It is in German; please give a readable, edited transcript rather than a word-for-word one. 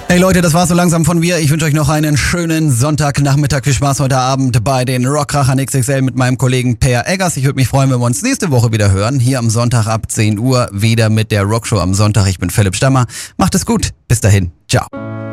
Hey Leute, das war's so langsam von mir. Ich wünsche euch noch einen schönen Sonntagnachmittag. Viel Spaß heute Abend bei den Rockkrachern XXL mit meinem Kollegen Per Eggers. Ich würde mich freuen, wenn wir uns nächste Woche wieder hören. Hier am Sonntag ab 10 Uhr wieder mit der Rockshow am Sonntag. Ich bin Philipp Stammer. Macht es gut. Bis dahin. Ciao.